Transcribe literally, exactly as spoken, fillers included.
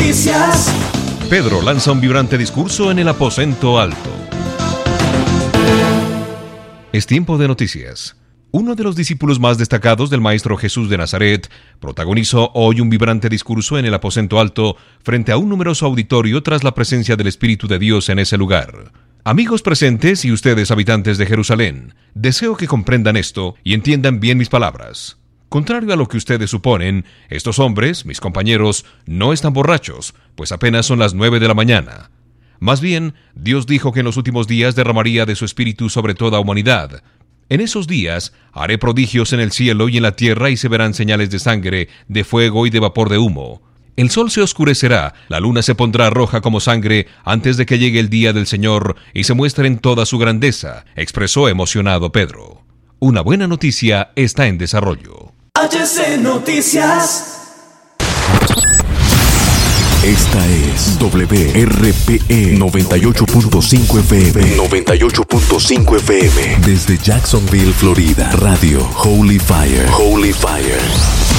Noticias. Pedro lanza un vibrante discurso en el aposento alto. Es tiempo de noticias. Uno de los discípulos más destacados del Maestro Jesús de Nazaret protagonizó hoy un vibrante discurso en el aposento alto frente a un numeroso auditorio tras la presencia del Espíritu de Dios en ese lugar. Amigos presentes y ustedes habitantes de Jerusalén, deseo que comprendan esto y entiendan bien mis palabras. Contrario a lo que ustedes suponen, estos hombres, mis compañeros, no están borrachos, pues apenas son las nueve de la mañana. Más bien, Dios dijo que en los últimos días derramaría de su Espíritu sobre toda humanidad. En esos días haré prodigios en el cielo y en la tierra y se verán señales de sangre, de fuego y de vapor de humo. El sol se oscurecerá, la luna se pondrá roja como sangre antes de que llegue el día del Señor y se muestre en toda su grandeza, expresó emocionado Pedro. Una buena noticia está en desarrollo. H C Noticias. Esta es W R P E noventa y ocho punto cinco F M. noventa y ocho punto cinco F M. Desde Jacksonville, Florida. Radio Holy Fire. Holy Fire.